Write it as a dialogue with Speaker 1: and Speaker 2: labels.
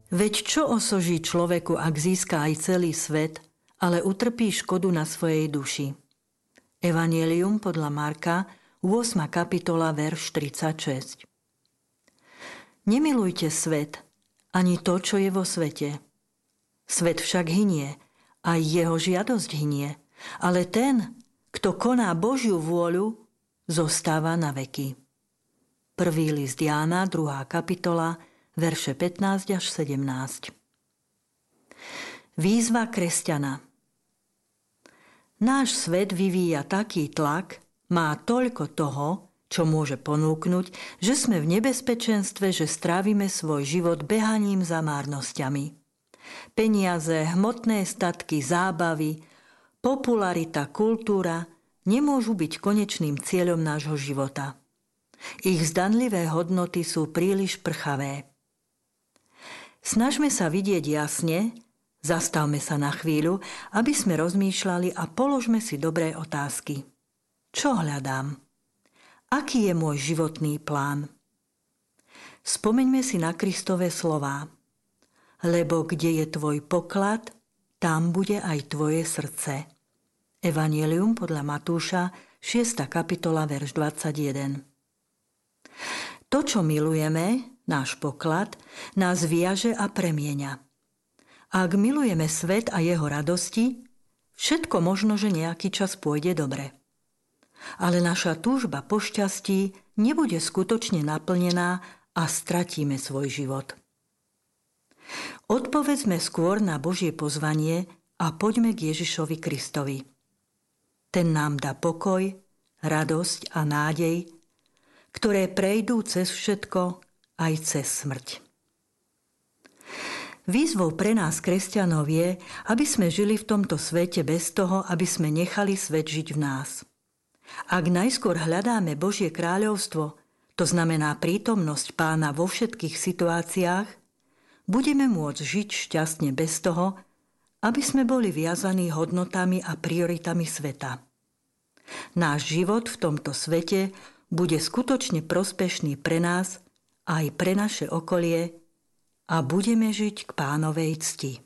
Speaker 1: Veď čo osoží človeku, ak získa aj celý svet, ale utrpí škodu na svojej duši? Evanjelium podľa Marka, 8. kapitola, verš 36. Nemilujte svet, ani to, čo je vo svete. Svet však hynie, aj jeho žiadosť hynie, ale ten, kto koná Božiu vôľu, zostáva na veky. 1. list Jána, 2. kapitola, verše 15 až 17. Výzva kresťana. Náš svet vyvíja taký tlak, má toľko toho, čo môže ponúknuť, že sme v nebezpečenstve, že strávime svoj život behaním za márnosťami. Peniaze, hmotné statky, zábavy, popularita, kultúra nemôžu byť konečným cieľom nášho života. Ich zdanlivé hodnoty sú príliš prchavé. Snažme sa vidieť jasne, zastavme sa na chvíľu, aby sme rozmýšľali a položme si dobré otázky. Čo hľadám? Aký je môj životný plán? Spomeňme si na Kristove slová. Lebo kde je tvoj poklad, tam bude aj tvoje srdce. Evanjelium podľa Matúša, 6. kapitola, verš 21. To, čo milujeme, náš poklad, nás viaže a premieňa. Ak milujeme svet a jeho radosti, všetko možno, že nejaký čas pôjde dobre. Ale naša túžba po šťastí nebude skutočne naplnená a stratíme svoj život. Odpovedzme skôr na Božie pozvanie a poďme k Ježišovi Kristovi. Ten nám dá pokoj, radosť a nádej, ktoré prejdú cez všetko, aj cez smrť. Výzvou pre nás, kresťanov, je, aby sme žili v tomto svete bez toho, aby sme nechali svet žiť v nás. Ak najskôr hľadáme Božie kráľovstvo, to znamená prítomnosť Pána vo všetkých situáciách, budeme môcť žiť šťastne bez toho, aby sme boli viazaní hodnotami a prioritami sveta. Náš život v tomto svete bude skutočne prospešný pre nás aj pre naše okolie a budeme žiť k Pánovej cti.